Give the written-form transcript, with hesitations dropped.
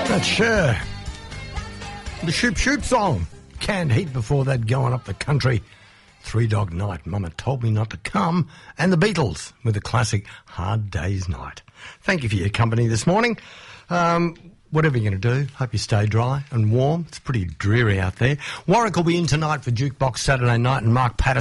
That's Cher. The Shoop Shoop song. Canned Heat before that, going up the country. Three Dog Night, Mama Told Me Not to Come. And the Beatles with the classic Hard Day's Night. Thank you for your company this morning. Whatever you're going to do, hope you stay dry and warm. It's pretty dreary out there. Warwick will be in tonight for Jukebox Saturday night, and Mark Patterson